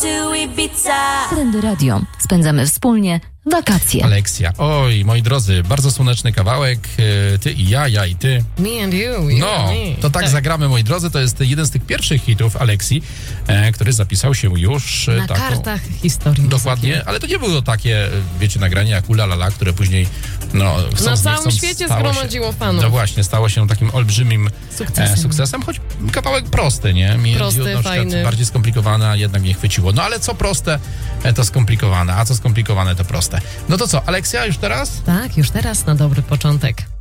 to Ibiza. Trendy Radio. Spędzamy wspólnie wakacje. Aleksja. Oj, moi drodzy, bardzo słoneczny kawałek. Ty i ja i ty. Me and you. No, to tak zagramy, moi drodzy. To jest jeden z tych pierwszych hitów Aleksji, który zapisał się już na kartach historii. Dokładnie, ale to nie było takie, wiecie, nagranie jak Ula La La, które później na całym świecie zgromadziło fanów. No właśnie, stało się takim olbrzymim sukcesem, choć kawałek prosty, nie? Prosty, fajny. Bardziej skomplikowane, a jednak mnie chwyciło. No ale co proste, to skomplikowane, a co skomplikowane, to proste. No to co, Aleksja, już teraz? Tak, już teraz na dobry początek.